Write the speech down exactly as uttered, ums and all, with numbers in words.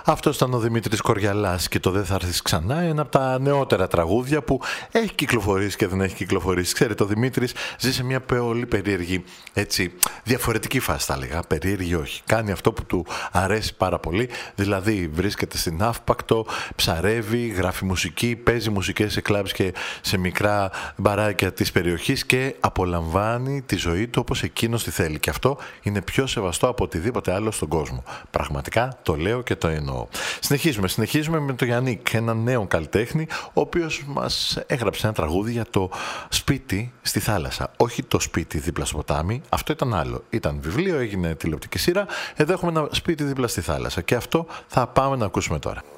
Αυτό ήταν ο Δημήτρης Κοριαλάς και το «Δεν θα έρθεις ξανά», ένα από τα νεότερα τραγούδια που έχει κυκλοφορήσει και δεν έχει κυκλοφορήσει. Ξέρετε, ο Δημήτρης ζει σε μια πολύ περίεργη, έτσι, διαφορετική φάση, θα έλεγα. Περίεργη όχι. Κάνει αυτό που του αρέσει πάρα πολύ, δηλαδή βρίσκεται στην Αύπακτο, ψαρεύει, γράφει μουσική, παίζει μουσικές σε κλαμπς και σε μικρά μπαράκια της περιοχής και απολαμβάνει τη ζωή του όπως εκείνος τη θέλει. Και αυτό είναι πιο σεβαστό από οτιδήποτε άλλο στον κόσμο. Πραγματικά το λέω και το εννοώ. Συνεχίζουμε, συνεχίζουμε με τον Γιάννικ, έναν νέο καλλιτέχνη, ο οποίος μας έγραψε ένα τραγούδι για το σπίτι στη θάλασσα. Όχι το σπίτι δίπλα στο ποτάμι, αυτό ήταν άλλο. Ήταν βιβλίο, έγινε τηλεοπτική σειρά. Εδώ έχουμε ένα σπίτι δίπλα στη θάλασσα και αυτό θα πάμε να ακούσουμε τώρα.